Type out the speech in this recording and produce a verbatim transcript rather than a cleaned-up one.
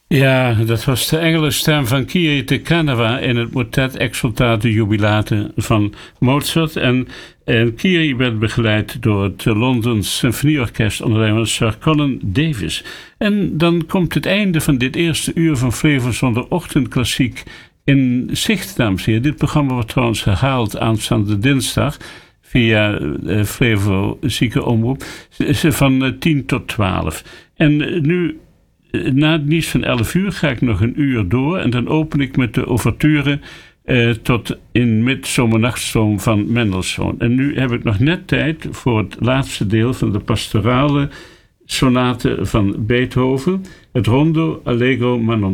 Ja, dat was de engelenstem van Kyrie te Canova in het motet Exsultate Jubilate van Mozart. En, en Kyrie werd begeleid door het London Symfonieorkest onder leiding van Sir Colin Davis. En dan komt het einde van dit eerste uur van Flevozonder Ochtendklassiek in zicht, dames en heren. Dit programma wordt trouwens herhaald aanstaande dinsdag via uh, Flevo Zieke Omroep van uh, tien tot twaalf. En uh, nu, uh, na het nieuws van elf uur ga ik nog een uur door en dan open ik met de ouverture uh, tot in Midzomernachtstroom van Mendelssohn. En nu heb ik nog net tijd voor het laatste deel van de pastorale sonate van Beethoven, het Rondo Allegro Manon.